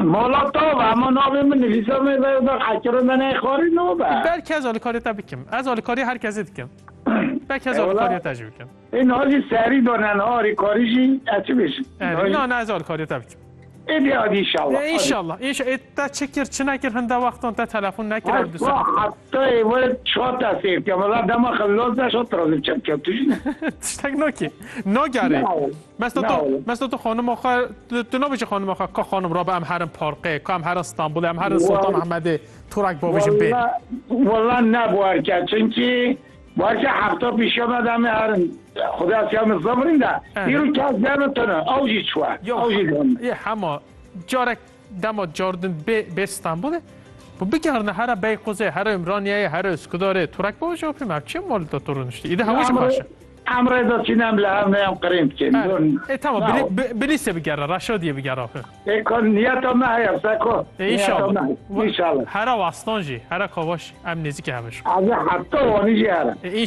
مالا تو و اما نامی من نفیسم میباید خچر من خاری نو با بلکه از آلکاری تا بکم از آلکاری هر کسی دیکم بلکه از آلکاری تجربه کم این حالی سری دارن هاری کاریشی اچی بشی نه از آلکاری تا بکم ایدی آدی انشالله تا چکر چه نکر هنده وقتان تا تلفن نکر دوست حتی ایوال چهار تاثیر که مالا دم خلاص نشد ترازم چند کم توش نه تشتک نکی نگره مثل تو خانم آخر تو نبیشه خانم آخر که خانم را به امهرم پارقه که امهر استانبول امهر سلطان احمد تورک بابیشم بین والله نبوار که چونکه باید که هفته پیش آمدم هر خدا سیام زمرین ده ایرو که از دمتونه اوجی چوه اوجی دم یه همه جارک دم جاردن به استانبوله بگرنه هر بیقوزه هر امرانیه هر اسکداره تورک بابیشم بپریم چه مال دا تو رو نشتی ایده هواش باشه امر دا چینم لهم نیم قریم کن تمام بلیسه بگره رشادیه بگره کن نیت هم نه هیم سکو انشالله هر واستان جی هر کاواش ام نزدیک همش از حتی وانی جی هر